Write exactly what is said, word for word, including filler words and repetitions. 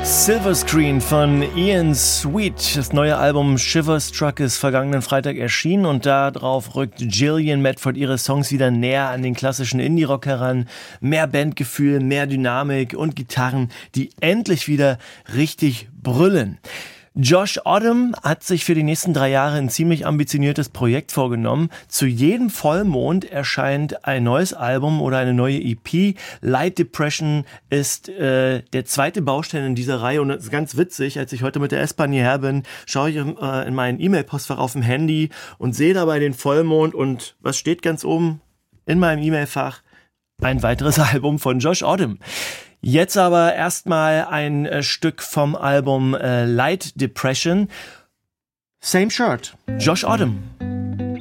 Silver Screen von Ian Sweet. Das neue Album Shiverstruck ist vergangenen Freitag erschienen und darauf rückt Gillian Medford ihre Songs wieder näher an den klassischen Indie-Rock heran. Mehr Bandgefühl, mehr Dynamik und Gitarren, die endlich wieder richtig brüllen. Josh Odom hat sich für die nächsten drei Jahre ein ziemlich ambitioniertes Projekt vorgenommen. Zu jedem Vollmond erscheint ein neues Album oder eine neue E P. Light Depression ist äh, der zweite Baustein in dieser Reihe und es ist ganz witzig, als ich heute mit der S-Bahn hierher bin, schaue ich äh, in meinen E-Mail-Postfach auf dem Handy und sehe dabei den Vollmond und was steht ganz oben in meinem E-Mail-Fach? Ein weiteres Album von Josh Odom. Jetzt aber erstmal ein äh, Stück vom Album äh, Light Depression. Same Shirt, Josh Odom.